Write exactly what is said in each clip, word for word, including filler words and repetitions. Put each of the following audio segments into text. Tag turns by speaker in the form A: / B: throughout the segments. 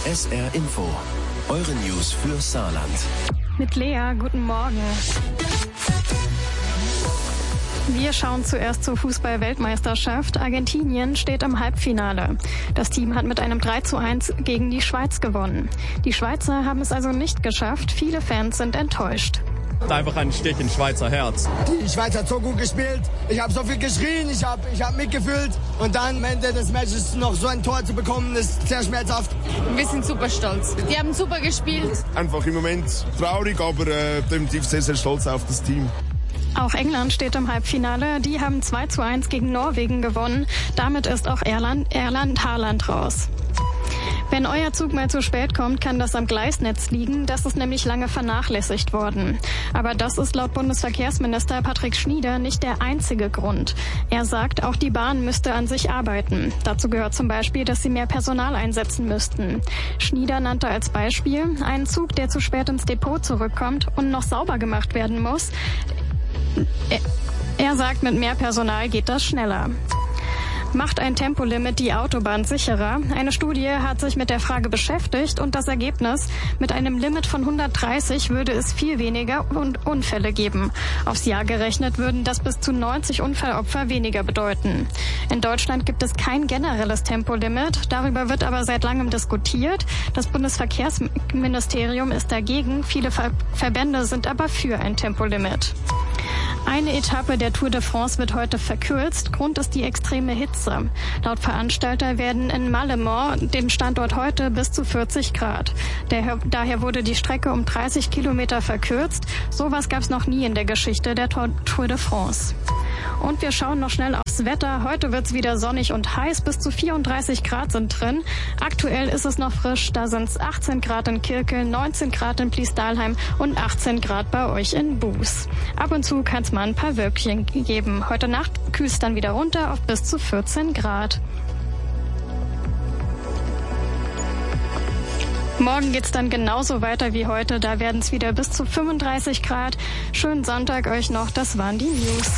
A: S R Info. Eure News für Saarland.
B: Mit Lea, guten Morgen. Wir schauen zuerst zur Fußball-Weltmeisterschaft. Argentinien steht im Halbfinale. Das Team hat mit einem drei zu eins gegen die Schweiz gewonnen. Die Schweizer haben es also nicht geschafft. Viele Fans sind enttäuscht.
C: Einfach ein Stich ins Schweizer Herz.
D: Die Schweiz hat so gut gespielt. Ich habe so viel geschrien, ich habe ich hab mitgefühlt. Und dann am Ende des Matches noch so ein Tor zu bekommen, ist sehr schmerzhaft.
E: Wir sind super stolz. Die haben super gespielt.
F: Einfach im Moment traurig, aber äh, definitiv sehr, sehr stolz auf das Team.
B: Auch England steht im Halbfinale. Die haben zwei zu eins gegen Norwegen gewonnen. Damit ist auch Erland, Erland Haaland raus. Wenn euer Zug mal zu spät kommt, kann das am Gleisnetz liegen. Das ist nämlich lange vernachlässigt worden. Aber das ist laut Bundesverkehrsminister Patrick Schnieder nicht der einzige Grund. Er sagt, auch die Bahn müsste an sich arbeiten. Dazu gehört zum Beispiel, dass sie mehr Personal einsetzen müssten. Schnieder nannte als Beispiel einen Zug, der zu spät ins Depot zurückkommt und noch sauber gemacht werden muss. Er sagt, mit mehr Personal geht das schneller. Macht ein Tempolimit die Autobahn sicherer? Eine Studie hat sich mit der Frage beschäftigt und das Ergebnis: Mit einem Limit von hundertdreißig würde es viel weniger Unfälle geben. Aufs Jahr gerechnet würden das bis zu neunzig Unfallopfer weniger bedeuten. In Deutschland gibt es kein generelles Tempolimit. Darüber wird aber seit langem diskutiert. Das Bundesverkehrsministerium ist dagegen. Viele Ver- Verbände sind aber für ein Tempolimit. Eine Etappe der Tour de France wird heute verkürzt. Grund ist die extreme Hitze. Laut Veranstalter werden in Malemort, dem Standort heute, bis zu vierzig Grad. Daher wurde die Strecke um dreißig Kilometer verkürzt. Sowas gab es noch nie in der Geschichte der Tour de France. Und wir schauen noch schnell aufs Wetter. Heute wird es wieder sonnig und heiß. Bis zu vierunddreißig Grad sind drin. Aktuell ist es noch frisch. Da sind es achtzehn Grad in Kirkel, neunzehn Grad in Pliestalheim und achtzehn Grad bei euch in Buß. Ab und zu kann es mal ein paar Wölkchen geben. Heute Nacht kühlt es dann wieder runter auf bis zu vierzehn Grad. Morgen geht's dann genauso weiter wie heute. Da werden es wieder bis zu fünfunddreißig Grad. Schönen Sonntag euch noch. Das waren die News.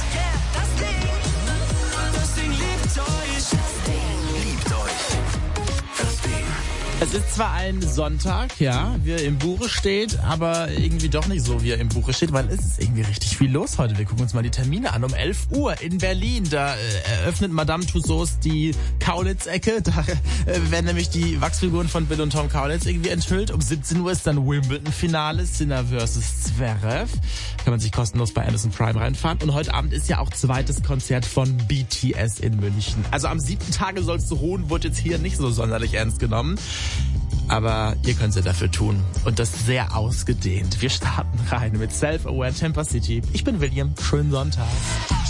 G: Es ist zwar ein Sonntag, ja, wie er im Buche steht, aber irgendwie doch nicht so, wie er im Buche steht, weil es ist irgendwie richtig viel los heute. Wir gucken uns mal die Termine an. Um elf Uhr in Berlin, da äh, eröffnet Madame Tussauds die Kaulitz-Ecke. Da äh, werden nämlich die Wachsfiguren von Bill und Tom Kaulitz irgendwie enthüllt. Um siebzehn Uhr ist dann Wimbledon-Finale, Sinner versus Zverev. Kann man sich kostenlos bei Amazon Prime reinfahren. Und heute Abend ist ja auch zweites Konzert von B T S in München. Also am siebten Tage sollst du ruhen, wird jetzt hier nicht so sonderlich ernst genommen. Aber ihr könnt es ja dafür tun. Und das sehr ausgedehnt. Wir starten rein mit Self-Aware Tampa City. Ich bin William. Schönen Sonntag.